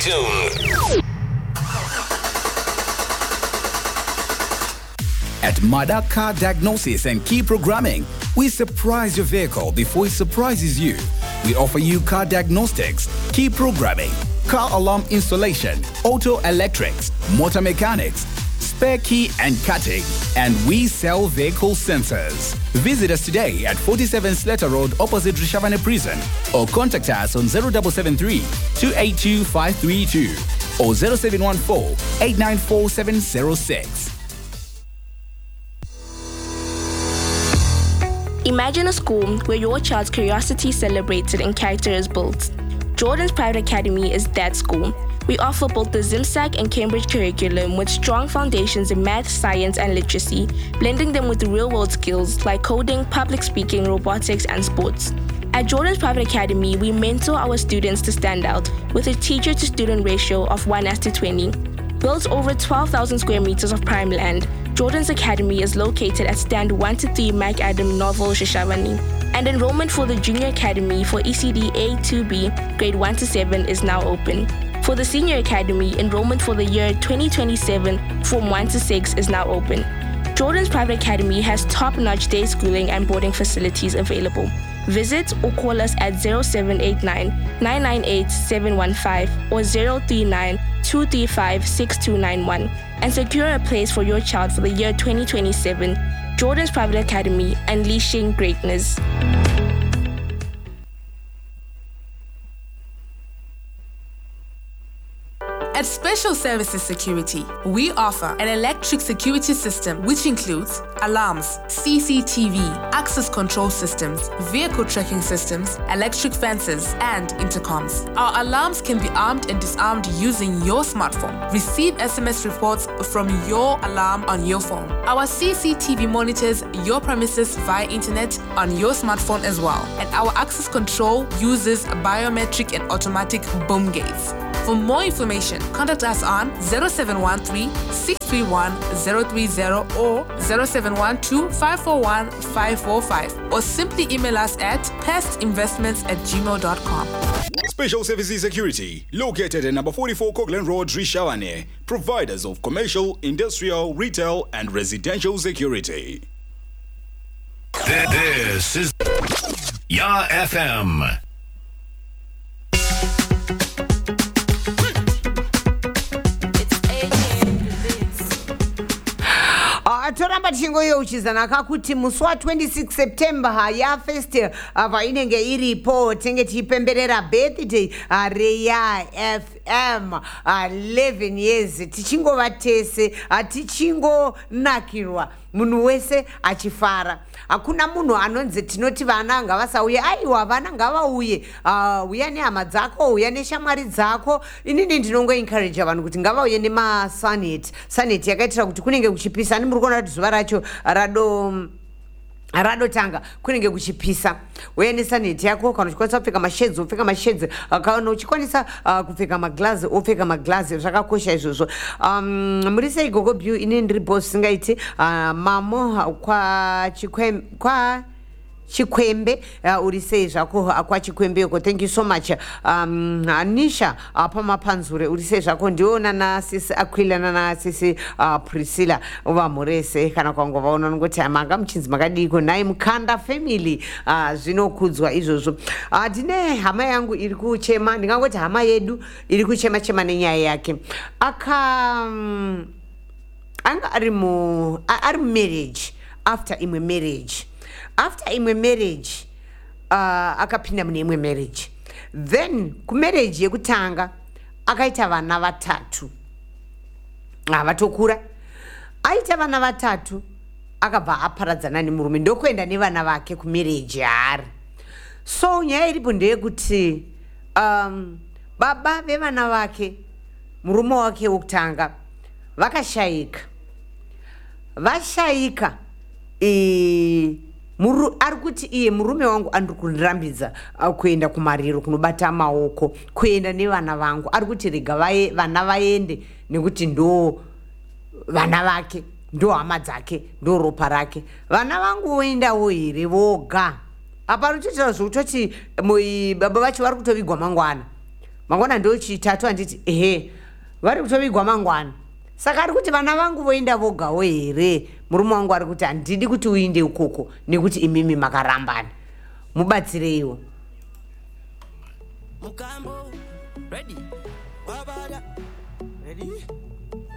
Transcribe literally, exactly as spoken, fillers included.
tuned. At Mada Car Diagnosis and Key Programming, we surprise your vehicle before it surprises you. We offer you car diagnostics, key programming, car alarm installation, auto electrics, motor mechanics, spare key and cutting, and we sell vehicle sensors. Visit us today at forty-seven Slater Road opposite Rishavane Prison, or contact us on zero seven seven three, two eight two, five three two or zero seven one four, eight nine four, seven zero six. Imagine a school where your child's curiosity is celebrated and character is built. Jordan's Private Academy is that school. We offer both the ZimSac and Cambridge curriculum with strong foundations in math, science, and literacy, blending them with real-world skills like coding, public speaking, robotics, and sports. At Jordan's Private Academy, we mentor our students to stand out with a teacher-to-student ratio of one as to twenty. Built over twelve thousand square meters of prime land, Jordan's Academy is located at stand one to three Mac Adam Novel Shashavani. And enrollment for the Junior Academy for E C D A two B, grade one to seven is now open. For the Senior Academy, enrollment for the year twenty twenty-seven, Form one to six is now open. Jordan's Private Academy has top-notch day schooling and boarding facilities available. Visit or call us at zero seven eight nine, nine nine eight, seven one five or zero three nine, two three five, six two nine one and secure a place for your child for the year twenty twenty-seven. Jordan's Private Academy, unleashing greatness. At Special Services Security, we offer an electric security system which includes alarms, C C T V, access control systems, vehicle tracking systems, electric fences, and intercoms. Our alarms can be armed and disarmed using your smartphone. Receive S M S reports from your alarm on your phone. Our C C T V monitors your premises via internet on your smartphone as well. And our access control uses biometric and automatic boom gates. For more information, contact us on zero seven one three, six three one, zero three zero or zero seven one two, five four one, five four five or simply email us at pestinvestments at gmail dot com. Special Services Security, located at number forty-four Coghlan Road, Rishavane, providers of commercial, industrial, retail, and residential security. This is Ya F M. Toramba chingoyo uchizanaka kuti musi wa twenty-six September ya festival ava inenge iripo tenge tichipemberera birthday reya F M eleven years tichingova tese tichingonakirwa munhu wese achifara. Hakuna munhu anonzi tinoti vana ngavasauye, aiwa vana ngavauye, uh, uya nehama dzako, uya neshamwari dzako. Inini ndinongo encourage vanhu kuti ngavauye nema Sunnet. Sunnet yakaitira kuti kunenge kuchipisa, muri kuona kuti zuva racho rado rado tanga kunenge kuchipisa. Uya neSunnet yako, kana uchikwanisa kupfeka mashedzi wopfeka mashedzi, kana uchikwanisa uh, kupfeka maglazi wopfeka maglazi, zvakakosha izvozvo. Um, muri sei gogo biu ine ndiri boss singaiti uh, mamo kwa chikwembe kwa Chikwembe uh, uri sei zvako akwa Chikwembe yoko. Thank you so much. Um, Anisha uh, pamapanzure uri sei zvako ndiona na sisi Aquila na sisi uh, Priscilla uva murese kana kwangu vaona ngoti amanga mchinzi makadiko nai Mukanda family uh, zvinokudzwa izvozvo. Uh, dine hama yangu iri kuchema, ndingangoti hama yedu iri kuchema chema nenyaya yake. Aka um, anga ari mu ari marriage after imwe marriage. After imwe marriage, uh, akapinda mune imwe marriage. Then ku marriage yekutanga akaita vana vatatu. Ah, vatokura. Aita vana vatatu akabva aparadzana nemurume ndokuenda nevana vake ku marriage yaari. So nyaya iripo ndeyekuti um, baba vevana vake, murume wake wokutanga, vakashayika. Vashaika. E Muru arikuti iye murume wangu andirikundirambidza uh, kuenda kumariro kunobata maoko kuenda nevana vangu, arikuti rega vae vana vaende nekuti ndo vana vake, ndo hama dzake, ndo ropa rake. Vana vangu voendawo here voga. Apa rutotaura zvokutoti baba vacho vari kutovigwa mangwana. mangwana ndo chitatu anditi ehe vari kutovigwa mangwana saka ari kuti vana vangu voenda vogawo here murume wangu ari kuti handidi kuti uinde ukoko nekuti imimi makarambana mubatsireiwo Mukambo ready wabada ready